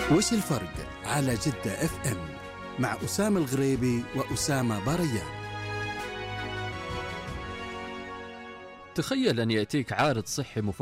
وش الفرق على جدة اف ام مع أسامة الغريبي وأسامة بريان. تخيل أن يأتيك عارض صحي